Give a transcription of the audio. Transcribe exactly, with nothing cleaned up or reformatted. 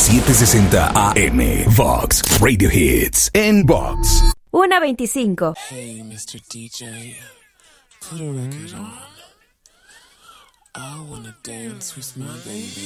setecientos sesenta A M. Vox Radio Hits en Vox. una veinticinco. Hey, mister D J, put a record on. I wanna dance with my baby.